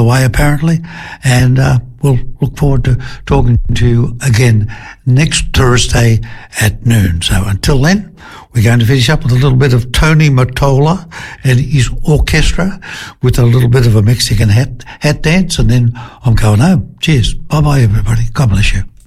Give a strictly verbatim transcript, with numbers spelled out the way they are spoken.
way, apparently. And uh, we'll look forward to talking to you again next Thursday at noon. So until then, we're going to finish up with a little bit of Tony Mottola and his orchestra with a little bit of a Mexican hat, hat dance, and then I'm going home. Cheers. Bye-bye, everybody. God bless you.